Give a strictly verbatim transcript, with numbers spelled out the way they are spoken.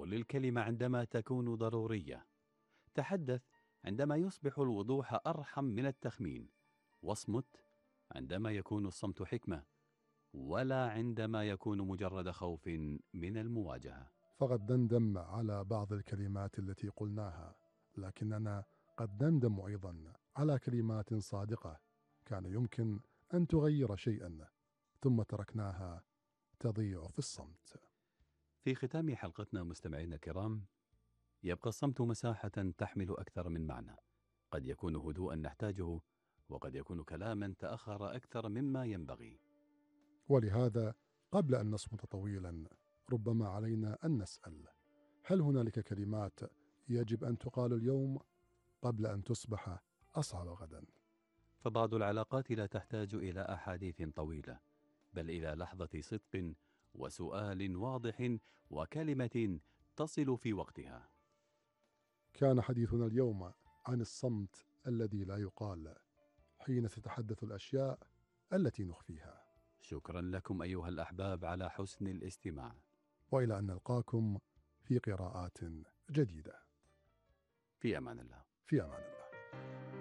قل الكلمة عندما تكون ضرورية. تحدث عندما يصبح الوضوح أرحم من التخمين. واصمت عندما يكون الصمت حكمة، ولا عندما يكون مجرد خوف من المواجهة. فقد نندم على بعض الكلمات التي قلناها، لكننا قد نندم أيضا على كلمات صادقة كان يمكن أن تغير شيئا ثم تركناها تضيع في الصمت. في ختام حلقتنا مستمعينا الكرام، يبقى الصمت مساحة تحمل أكثر من معنى. قد يكون هدوءا نحتاجه، وقد يكون كلاما تأخر أكثر مما ينبغي. ولهذا قبل أن نصمت طويلا ربما علينا أن نسأل: هل هنالك كلمات يجب أن تقال اليوم قبل أن تصبح أصعب غدا؟ فبعض العلاقات لا تحتاج إلى أحاديث طويلة، بل إلى لحظة صدق وسؤال واضح وكلمة تصل في وقتها. كان حديثنا اليوم عن الصمت الذي لا يقال حين تتحدث الأشياء التي نخفيها. شكرا لكم أيها الأحباب على حسن الاستماع، وإلى أن نلقاكم في قراءات جديدة. في أمان الله. في أمان الله.